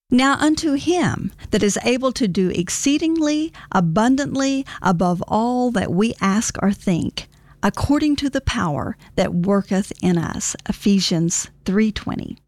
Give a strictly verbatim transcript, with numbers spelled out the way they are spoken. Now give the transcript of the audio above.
Now unto him that is able to do exceedingly abundantly above all that we ask or think, according to the power that worketh in us. Ephesians three twenty.